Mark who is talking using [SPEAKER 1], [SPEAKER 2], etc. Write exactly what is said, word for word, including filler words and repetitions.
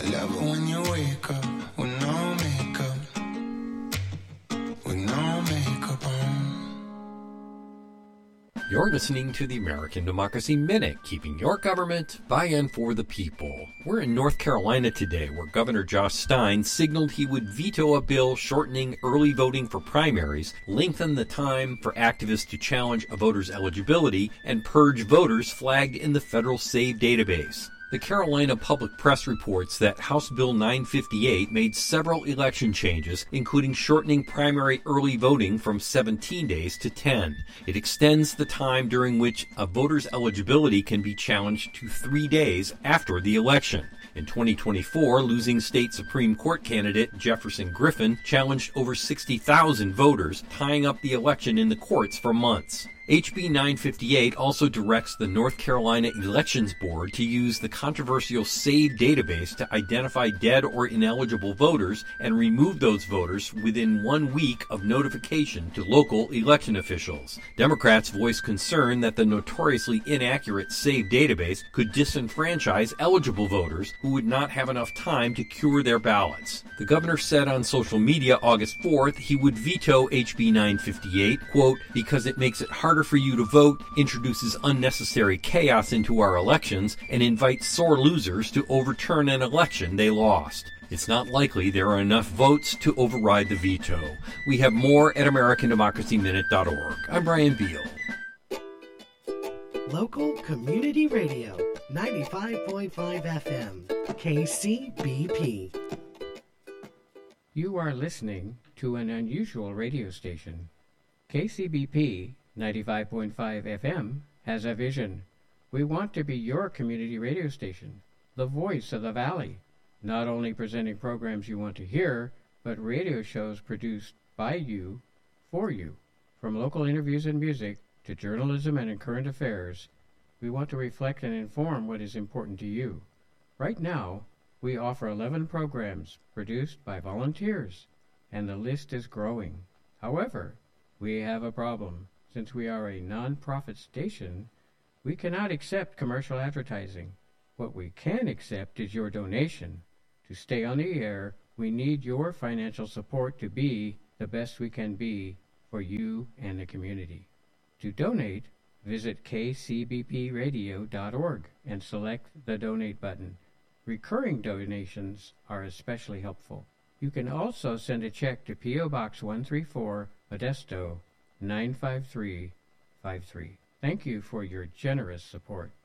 [SPEAKER 1] love it when you wake up with no makeup, with no makeup on.
[SPEAKER 2] You're listening to the American Democracy Minute, keeping your government by and for the people. We're in North Carolina today, where Governor Josh Stein signaled he would veto a bill shortening early voting for primaries, lengthen the time for activists to challenge a voter's eligibility, and purge voters flagged in the federal SAVE database. The Carolina Public Press reports that House Bill nine fifty-eight made several election changes, including shortening primary early voting from seventeen days to ten. It extends the time during which a voter's eligibility can be challenged to three days after the election. In twenty twenty-four, losing state Supreme Court candidate Jefferson Griffin challenged over sixty thousand voters, tying up the election in the courts for months. H B nine fifty-eight also directs the North Carolina Elections Board to use the controversial SAVE database to identify dead or ineligible voters and remove those voters within one week of notification to local election officials. Democrats voiced concern that the notoriously inaccurate SAVE database could disenfranchise eligible voters who would not have enough time to cure their ballots. The governor said on social media August fourth he would veto H B nine fifty-eight, quote, because it makes it harder for you to vote, introduces unnecessary chaos into our elections, and invites sore losers to overturn an election they lost. It's not likely there are enough votes to override the veto. We have more at American Democracy Minute dot org. I'm Brian Beal.
[SPEAKER 3] Local Community Radio, ninety-five point five F M, K C B P.
[SPEAKER 4] You are listening to an unusual radio station. K C B P ninety-five point five F M has a vision. We want to be your community radio station, the voice of the Valley, not only presenting programs you want to hear, but radio shows produced by you, for you. From local interviews and music to journalism and current affairs, we want to reflect and inform what is important to you. Right now, we offer eleven programs produced by volunteers, and the list is growing. However, we have a problem. Since we are a non-profit station, we cannot accept commercial advertising. What we can accept is your donation. To stay on the air, we need your financial support to be the best we can be for you and the community. To donate, visit K C B P radio dot org and select the Donate button. Recurring donations are especially helpful. You can also send a check to P O Box one three four, Modesto, nine five three five three. Thank you for your generous support.